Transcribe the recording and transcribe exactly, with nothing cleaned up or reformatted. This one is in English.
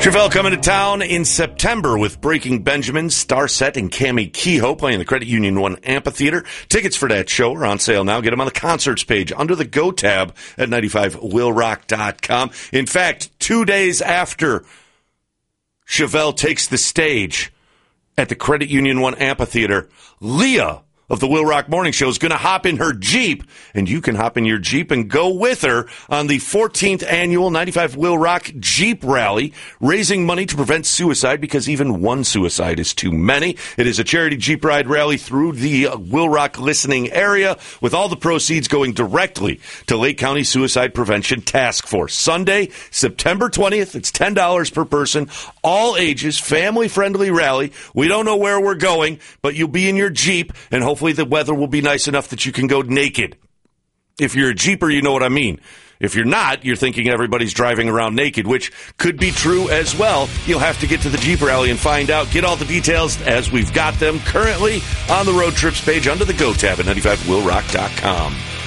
Chevelle coming to town in September with Breaking Benjamin, Starset, and Cammie Kehoe playing the Credit Union One Amphitheater. Tickets for that show are on sale now. Get them on the concerts page under the Go tab at ninety-five will rock dot com. In fact, two days after Chevelle takes the stage at the Credit Union One Amphitheater, Leah of the Will Rock Morning Show is going to hop in her Jeep, and you can hop in your Jeep and go with her on the fourteenth annual ninety-five Will Rock Jeep Rally, raising money to prevent suicide because even one suicide is too many. It is a charity Jeep ride rally through the Will Rock listening area, with all the proceeds going directly to Lake County Suicide Prevention Task Force. Sunday, September twentieth, it's ten dollars per person, all ages, family-friendly rally. We don't know where we're going, but you'll be in your Jeep, and hopefully the weather will be nice enough that you can go naked. If you're a Jeeper, you know what I mean. If you're not, you're thinking everybody's driving around naked, which could be true as well. You'll have to get to the Jeep Rally and find out. Get all the details as we've got them currently on the road trips page under the Go tab at ninety-five will rock dot com.